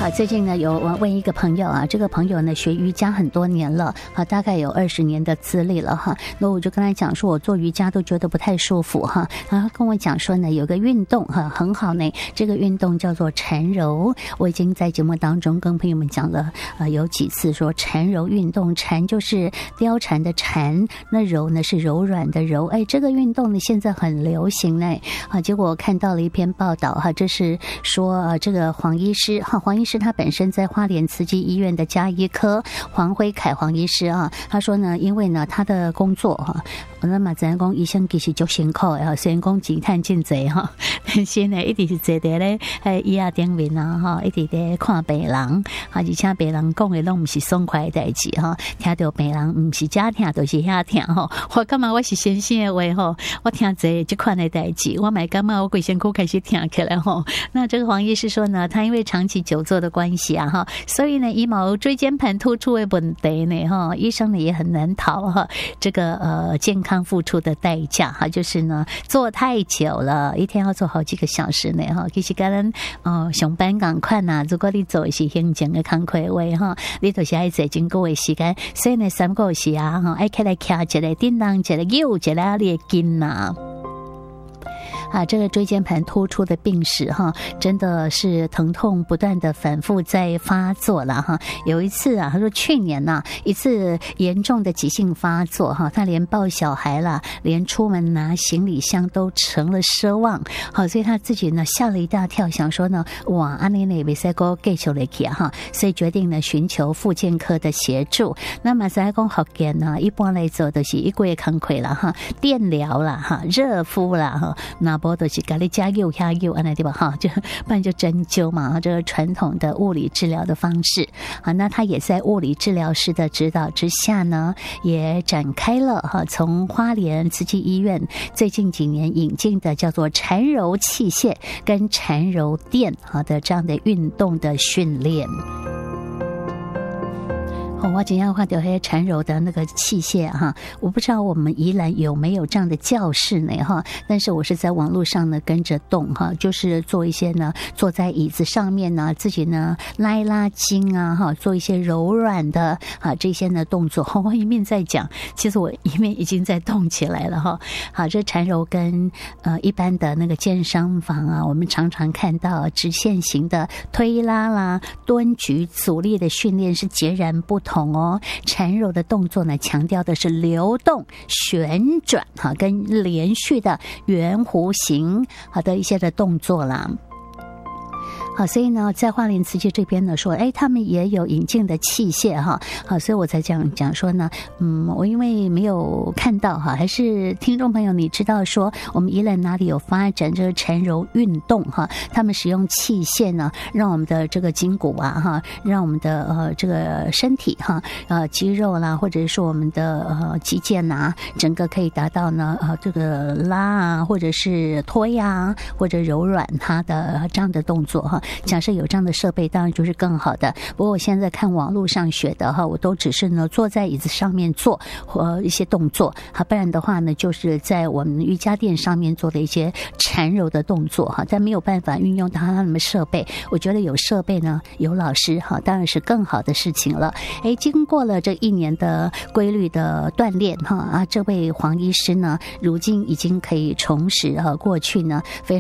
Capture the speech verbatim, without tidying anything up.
好，最近呢有我问一个朋友啊，这个朋友呢学瑜伽很多年了啊，大概有二十年的资历了哈。那我就跟他讲说，我做瑜伽都觉得不太舒服哈。然后跟我讲说呢，有个运动哈很好呢，这个运动叫做缠柔。我已经在节目当中跟朋友们讲了呃有几次说缠柔运动，缠就是貂蝉的蝉，那柔呢是柔软的柔。哎，这个运动呢现在很流行呢啊。结果我看到了一篇报道哈，这是说啊这个黄医师哈，黄医师。是他本身在花莲慈济医院的家医科，黄辉凯黄医师啊，他说呢，因为呢他的工作哈，那么咱讲医生其实就辛苦啊，虽然讲钱赚真济哈，但是呢一直是坐在咧喺医院顶面啊哈，一直在看病人，啊而且病人讲的拢唔是爽快的代志哈，听到病人唔是假听，都是遐听哈。我感觉我是先生的话吼，我听这这款的代志，我买感觉我规身躯开始听起来吼。那这个黄医师说呢，他因为长期久坐的关系啊哈，所以呢，以毛椎间盘突出的问题呢哈，医生呢也很难逃哈这个呃健康付出的代价哈，就是呢坐太久了，一天要坐好几个小时呢哈。其实跟人呃上班赶快呐，如果你做的是行政的工课话哈，你就是爱坐真久的时间，所以呢三个小时啊哈，爱起来徛一个叮当一个扭一个你的筋呐。啊，这个椎间盘突出的病史哈，真的是疼痛不断的反复在发作了哈。有一次啊，他说去年呐、啊、一次严重的急性发作哈，他连抱小孩啦，连出门拿行李箱都成了奢望。好，所以他自己呢吓了一大跳，想说呢，哇，安尼呢未使个继续落去哈，所以决定呢寻求复健科的协助。那么在讲福建呢，一般来做都是一个月工课啦哈，电疗啦哈，热敷啦哈，那不都是给你加油加油啊那地方哈，就不然就针灸嘛，这个传统的物理治疗的方式啊。那他也在物理治疗师的指导之下呢，也展开了哈，从花莲慈济医院最近几年引进的叫做缠柔器械跟缠柔垫啊的这样的运动的训练。我今天看到些缠柔的那个器械哈，我不知道我们宜兰有没有这样的教室呢哈，但是我是在网络上呢跟着动哈，就是做一些呢坐在椅子上面呢，自己呢拉一拉筋啊哈，做一些柔软的啊这些呢动作。我一面在讲，其实我一面已经在动起来了哈。好，这缠柔跟呃一般的那个健身房啊，我们常常看到直线型的推拉啦、蹲举、阻力的训练是截然不同。哦，缠柔的动作呢，强调的是流动、旋转哈，跟连续的圆弧形好的一些的动作啦。好，所以呢，在花莲慈济这边呢说，哎，他们也有引进的器械哈，好，所以我才讲讲说呢，嗯，我因为没有看到哈，还是听众朋友你知道说，我们宜兰哪里有发展这个缠柔运动哈？他们使用器械呢，让我们的这个筋骨啊哈，让我们的呃这个身体哈，呃肌肉啦，或者是说我们的呃肌腱呐，整个可以达到呢呃这个拉啊，或者是推啊，或者柔软它的这样的动作哈。假设有这样的设备，当然就是更好的。不过我现在看网络上学的哈，我都只是呢坐在椅子上面做和一些动作，好，不然的话呢，就是在我们瑜伽垫上面做的一些缠柔的动作哈，但没有办法运用到他们设备。我觉得有设备呢，有老师哈，当然是更好的事情了。哎，经过了这一年的规律的锻炼哈啊，这位黄医师呢，如今已经可以重拾哈过去呢非常